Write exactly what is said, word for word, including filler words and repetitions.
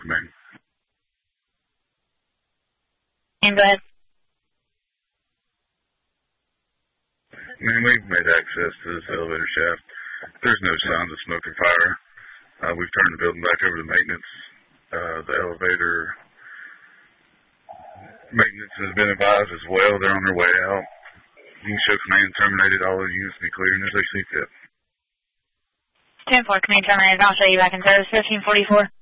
Command. And go ahead. Man, we've made access to this elevator shaft. There's no signs of smoke or fire. Uh, we've turned the building back over to maintenance. Uh, the elevator maintenance has been advised as well. They're on their way out. You can show command terminated. All the units be clearing as they see fit. ten four, command terminated. I'll show you back in service. fifteen forty-four.